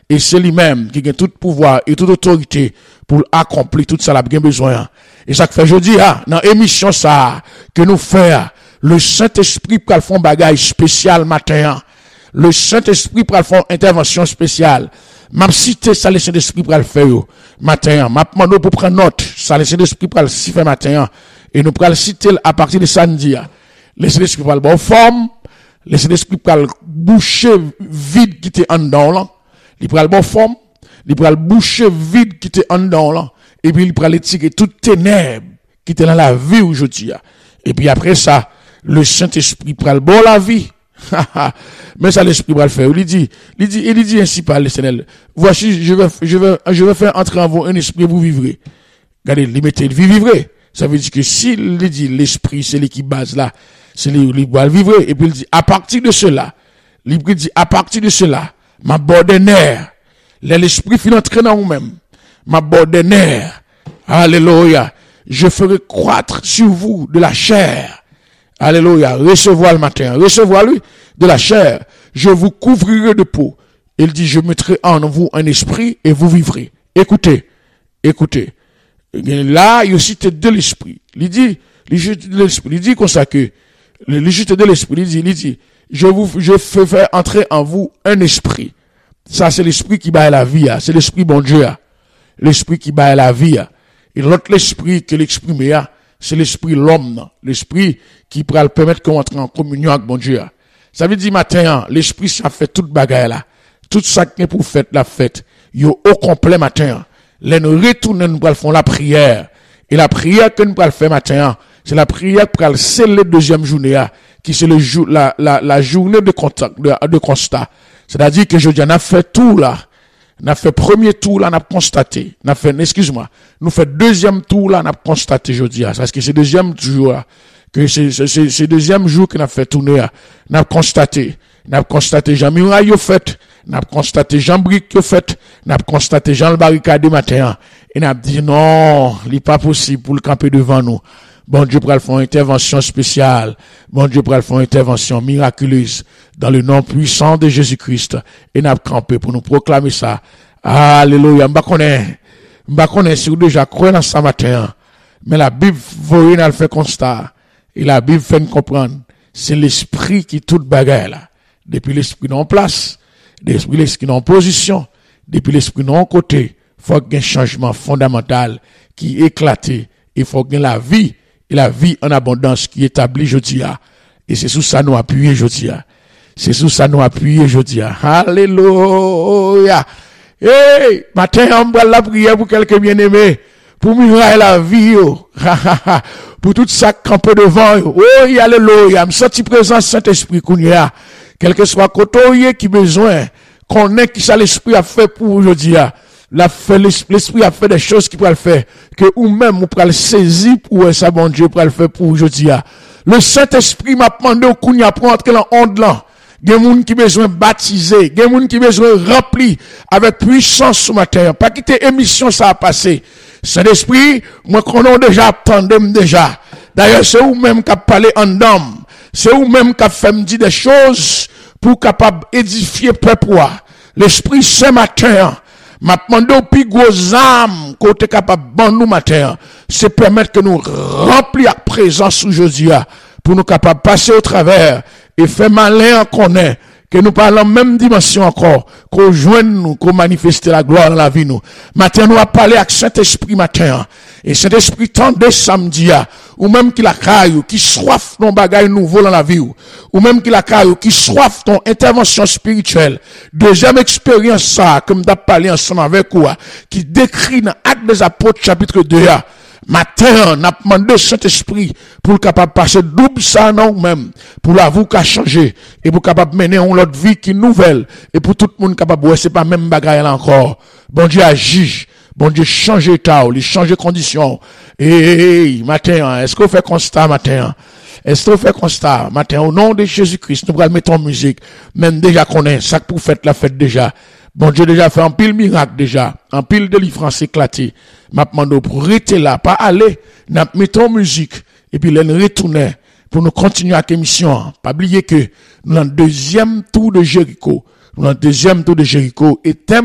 Et c'est lui-même qui a tout pouvoir et toute autorité pour accomplir tout ça là bien besoin. Et ça fait jeudi dans émission ça que nous faisons, le Saint-Esprit pour faire un bagage spécial matin. Le Saint-Esprit pour faire une intervention spéciale. M'a cité ça le Saint-Esprit pour le faire matin. M'a demandé pour prendre note ça le Saint-Esprit pour le faire matin et nous pour le citer à partir de samedi. Le Saint-Esprit pour le bonne forme, le Saint-Esprit pour le boucher vide qui était en dedans là. Il prend le bonne forme, il prend le boucher vide qui était en dedans là et puis il prend les tirer toutes ténèbres qui étaient dans la vie aujourd'hui. Et puis après ça, le Saint-Esprit prend le bon la vie. Mais ça l'esprit va le faire. Il dit ainsi par l'Éternel. Voici, je vais faire entrer en vous un esprit, vous vivrez. Regardez, il mettez, vivrez. Ça veut dire que s'il dit l'esprit, c'est lui qui base là, c'est lui qui va vivre. Et puis il dit, à partir de cela, ma bordenaire, l'esprit finit entrer dans vous-même. Ma bordenaire, alléluia, je ferai croître sur vous de la chair. Alléluia, recevoir le matin, recevoir lui de la chair, je vous couvrirai de peau. Il dit, je mettrai en vous un esprit et vous vivrez. Écoutez. Là, il cite de l'esprit. Il dit comme ça que, il cite de l'esprit, il dit, je fais faire entrer en vous un esprit. Ça, c'est l'esprit qui bat la vie, c'est l'esprit bon Dieu, l'esprit qui bat la vie. Et l'autre l'esprit que l'exprime, c'est l'esprit l'homme, l'esprit qui pourra le permettre qu'on entre en communion avec bon Dieu. Ça veut dire matin, l'esprit ça fait toute bagaille là. Tout ça qui est pour fête la fête. Yo au complet matin. Les nous retournons nous faire la prière. Et la prière que nous allons faire matin, c'est la prière pour sceller deuxième journée qui c'est le jour la journée de contact de constat. C'est-à-dire que je dis on a fait tout là. On a fait premier tour là, on a constaté. On a fait, excuse-moi, nous fait deuxième tour là, on a constaté jeudi. Parce que c'est deuxième jour là, que c'est deuxième jour qu'on a fait tourner là. On a constaté Jean Muraille au fait, on a constaté Jean Brick au fait, on a constaté Jean le barricade matin. Et on a dit non, il n'est pas possible pour le camper devant nous. Bon Dieu pour faire une intervention spéciale. Bon Dieu pour faire une intervention miraculeuse dans le nom puissant de Jésus-Christ. Et n'a campé pour nous proclamer ça. Alléluia. M'ba connaît si vous déjà croyez dans ça matin. Mais la Bible voyez elle fait constat. Et la Bible fait nous comprendre. C'est l'esprit qui tout bagaille là. Depuis l'esprit non en place. Depuis l'esprit non en position. Depuis l'esprit non en côté. Faut qu'il y ait un changement fondamental qui éclate. Il faut qu'il y ait la vie. Et la vie en abondance qui est établie aujourd'hui. Et c'est sous ça nous appuyer aujourd'hui. Alléluia. Hey, matin, on va la prière pour quelques bien-aimés. Pour mûrir la vie, pour tout ça camper devant, oh, alléluia. Me senti présent Saint-Esprit qu'on y a. Quel que soit côté qui besoin, qu'on ait qui ça l'Esprit a fait pour aujourd'hui. L'esprit a fait des choses qui pourraient le faire, que ou même on pourrait le saisir pour ça, bon Dieu, pour le faire pour aujourd'hui. Le Saint-Esprit m'a demandé au Kounia pour entrer dans l'onde là. Il y a des gens qui besoin baptiser, il y a des gens qui besoin remplir avec puissance ce matin. Pas quitter émission ça a passé. Saint-Esprit, moi qu'on a déjà attendu déjà. D'ailleurs, c'est vous même qui a parlé en dame. C'est vous même qui a fait me dire des choses pour capable édifier peuple. L'Esprit ce matin, m'a demandé au plus gros âme côté capable de nous matin, c'est permettre que nous remplir la présence aujourd'hui pour nous capables de passer au travers et faire malin qu'on est, que nous parlons même dimension encore, qu'on joigne nous, qu'on manifeste la gloire dans la vie nous. Matin, nous allons parler avec Saint-Esprit matin. Et Saint-Esprit tendait samedi, ou même qui la caille, qui soif ton bagage nouveau dans la vie, ou même qui la caille, qui soif ton intervention spirituelle. Deuxième expérience ça, comme d'as parlé ensemble avec vous, qui décrit dans Actes des Apôtres chapitre 2, matin, on a demandé Saint-Esprit pour capable passer double ça non même, pour l'avou qu'a changé, et pour capable mener une autre vie qui nouvelle, et pour tout le monde capable, ouais, c'est pas même bagaille là encore. Bon Dieu agit. Bon Dieu, change état, il change condition. Et matin, est-ce qu'on fait constat matin? Est-ce qu'on fait constat matin? Au nom de Jésus-Christ, nous allons mettre en musique. Même déjà qu'on est, ça pour fête la fête déjà. Bon Dieu déjà fait un pile miracle déjà, un pile délivrance éclaté. M'a demandé pour rester là, pas aller, n'a mettre en musique et puis les retourner pour nous continuer avec l'émission. Pas oublier que nous dans le deuxième tour de Jéricho. Et